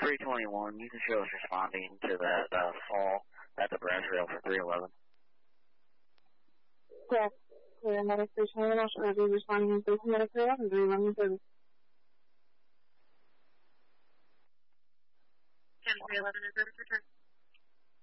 321, you can show us responding to that fall at the branch rail for 311. Yes. Clear medic 321, I'll show you responding to medic 311, 311 service. 10-311 is service return.